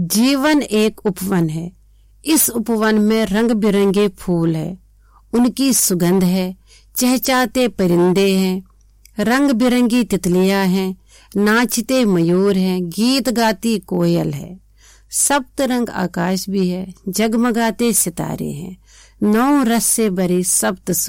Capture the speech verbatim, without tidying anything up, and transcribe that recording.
जीवन एक उपवन है। इस उपवन में रंग बिरंगे फूल है, उनकी सुगंध है, चहचहाते परिंदे हैं, रंग बिरंगी तितलियां हैं, नाचते मयूर हैं, गीत गाती कोयल है। सप्त रंग आकाश भी है, जगमगाते सितारे हैं, नौ रस से भरी सप्त